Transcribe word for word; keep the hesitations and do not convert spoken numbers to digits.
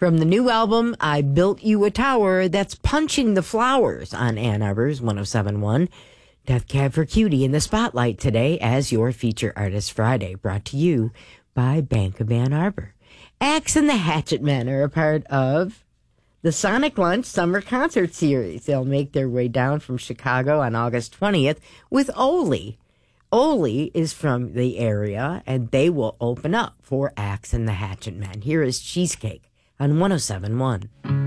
From the new album, I Built You a Tower, that's Punching the Flowers on Ann Arbor's one oh seven point one. Death Cab for Cutie in the spotlight today as your Feature Artist Friday, brought to you by Bank of Ann Arbor. Axe and the Hatchet Men are a part of the Sonic Lunch Summer Concert Series. They'll make their way down from Chicago on August twentieth with Oli. Oli is from the area, and they will open up for Axe and the Hatchet Men. Here is Cheesecake on one oh seven point one.